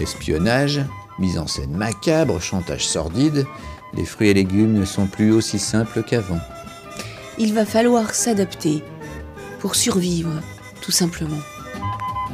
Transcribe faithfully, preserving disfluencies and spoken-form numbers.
Espionnage, mise en scène macabre, chantage sordide, les fruits et légumes ne sont plus aussi simples qu'avant. Il va falloir s'adapter pour survivre, tout simplement.